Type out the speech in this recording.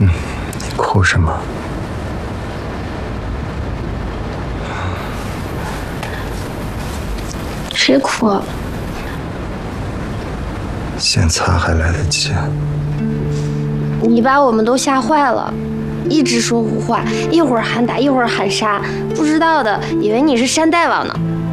你哭什么？ 谁哭啊？ 先擦还来得及。 你把我们都吓坏了，一直说胡话，一会儿喊打，一会儿喊杀，不知道的以为你是山大王呢。